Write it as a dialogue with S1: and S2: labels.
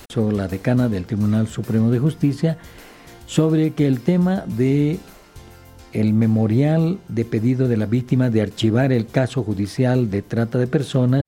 S1: la decana del Tribunal Supremo de Justicia, sobre que el tema de el memorial de pedido de la víctima de archivar el caso judicial de trata de personas